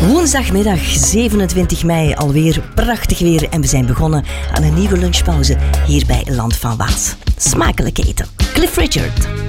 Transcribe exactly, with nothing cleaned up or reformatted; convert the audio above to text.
Woensdagmiddag zevenentwintig mei, alweer prachtig weer en we zijn begonnen aan een nieuwe lunchpauze hier bij Land van Waas. Smakelijk eten. Cliff Richard.